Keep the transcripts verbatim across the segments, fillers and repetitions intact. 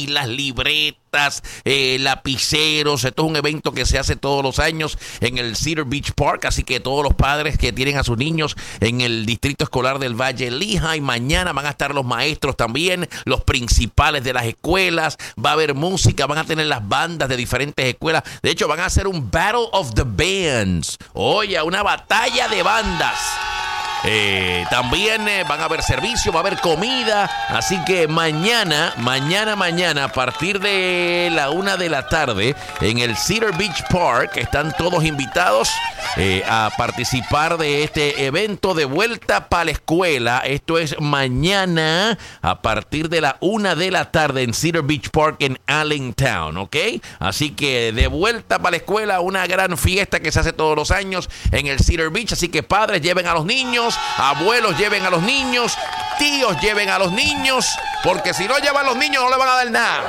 las libretas, eh, lapiceros. Esto es un evento que se hace todos los años en el Cedar Beach Park, así que todos los padres que tienen a sus niños en el Distrito Escolar del Valle Lehigh, mañana van a estar los maestros también, los principales de las escuelas, va a haber música, van a tener las bandas de diferentes escuelas. De hecho, van a hacer un Battle of the Bands. Oye, una batalla de bandas. Eh, también eh, van a haber servicio, va a haber comida, así que mañana, mañana, mañana, a partir de la una de la tarde, en el Cedar Beach Park, están todos invitados eh, a participar de este evento de vuelta para la escuela. Esto es mañana, a partir de la una de la tarde, en Cedar Beach Park, en Allentown, ¿ok? Así que de vuelta para la escuela, una gran fiesta que se hace todos los años en el Cedar Beach, así que padres, lleven a los niños, abuelos lleven a los niños, tíos lleven a los niños, porque si no llevan a los niños no le van a dar nada.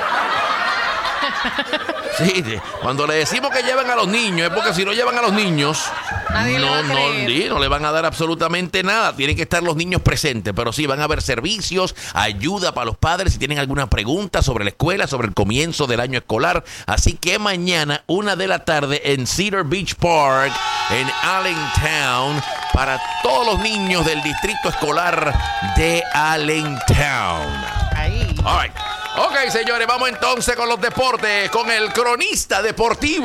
Sí, cuando le decimos que lleven a los niños es porque si no llevan a los niños Nadie no, le va a no, creer. no le van a dar absolutamente nada. Tienen que estar los niños presentes, pero sí van a haber servicios, ayuda para los padres si tienen alguna pregunta sobre la escuela, sobre el comienzo del año escolar. Así que mañana, una de la tarde, en Cedar Beach Park, en Allentown, para todos los niños del distrito escolar de Allentown. Ahí. All right. Ok, señores, vamos entonces con los deportes, con el cronista deportivo,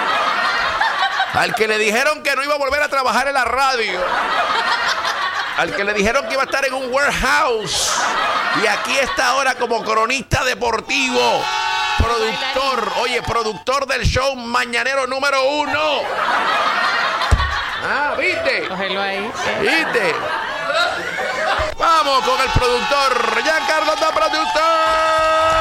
al que le dijeron que no iba a volver a trabajar en la radio, al que le dijeron que iba a estar en un warehouse, y aquí está ahora como cronista deportivo, productor, oye, productor del show mañanero número uno. Ah, ¿viste? Cógelo ahí. ¿Viste? Vamos con el productor, Giancarlo da Productor.